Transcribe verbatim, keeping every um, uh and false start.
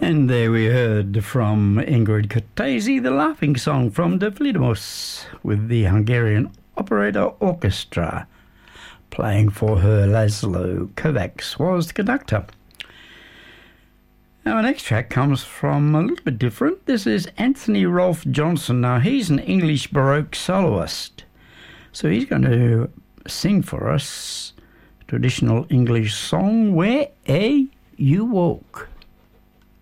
And there we heard from Ingrid Kertész the laughing song from De Vleermuis with the Hungarian Operator Orchestra. Playing for her, Laszlo Kovacs was the conductor. Now, our next track comes from a little bit different. This is Anthony Rolfe Johnson. Now, he's an English Baroque soloist. So he's going to sing for us a traditional English song, Where Ere You Walk.